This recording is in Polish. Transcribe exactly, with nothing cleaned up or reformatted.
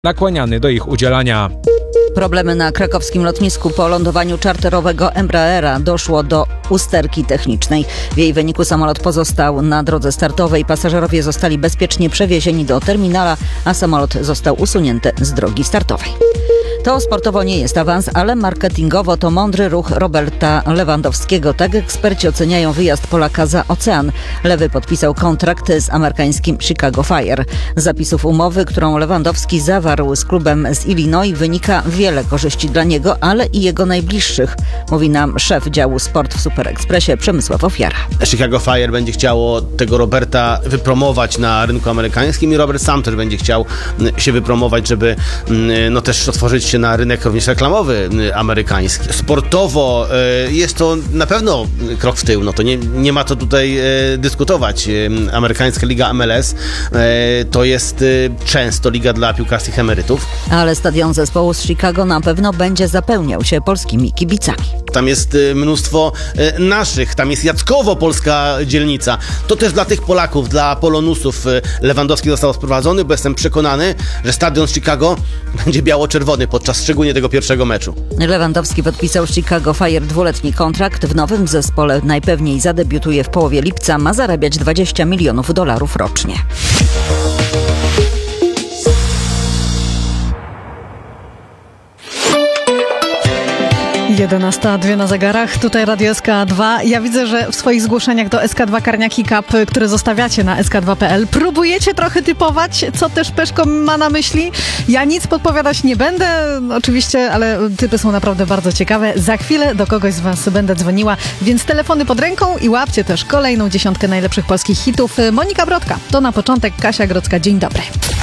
nakłaniany do ich udzielania. Problemy na krakowskim lotnisku. Po lądowaniu czarterowego Embraera doszło do usterki technicznej. W jej wyniku samolot pozostał na drodze startowej. Pasażerowie zostali bezpiecznie przewiezieni do terminala, a samolot został usunięty z drogi startowej. To sportowo nie jest awans, ale marketingowo to mądry ruch Roberta Lewandowskiego. Tak eksperci oceniają wyjazd Polaka za ocean. Lewy podpisał kontrakt z amerykańskim Chicago Fire. Z zapisów umowy, którą Lewandowski zawarł z klubem z Illinois, wynika wiele korzyści dla niego, ale i jego najbliższych, mówi nam szef działu sport w Super Expressie Przemysław Ofiara. Chicago Fire będzie chciało tego Roberta wypromować na rynku amerykańskim i Robert sam też będzie chciał się wypromować, żeby no też otworzyć się na rynek również reklamowy amerykański. Sportowo jest to na pewno krok w tył, no to nie, nie ma co tutaj dyskutować. Amerykańska Liga M L S to jest często liga dla piłkarskich emerytów. Ale stadion zespołu z Chicago na pewno będzie zapełniał się polskimi kibicami. Tam jest mnóstwo naszych, tam jest Jackowo, polska dzielnica. To też dla tych Polaków, dla Polonusów Lewandowski został sprowadzony, bo jestem przekonany, że stadion z Chicago będzie biało-czerwony podczas szczególnie tego pierwszego meczu. Lewandowski podpisał Chicago Fire dwuletni kontrakt. W nowym zespole najpewniej zadebiutuje w połowie lipca. Ma zarabiać dwadzieścia milionów dolarów rocznie. jedenasta dwie na zegarach, tutaj Radio S K dwa. Ja widzę, że w swoich zgłoszeniach do S K dwa Karniaki Cup, które zostawiacie na S K dwa kropka P L, próbujecie trochę typować, co też Peszko ma na myśli. Ja nic podpowiadać nie będę, oczywiście, ale typy są naprawdę bardzo ciekawe. Za chwilę do kogoś z was będę dzwoniła, więc telefony pod ręką i łapcie też kolejną dziesiątkę najlepszych polskich hitów. Monika Brodka, to na początek Kasia Grodzka. Dzień dobry.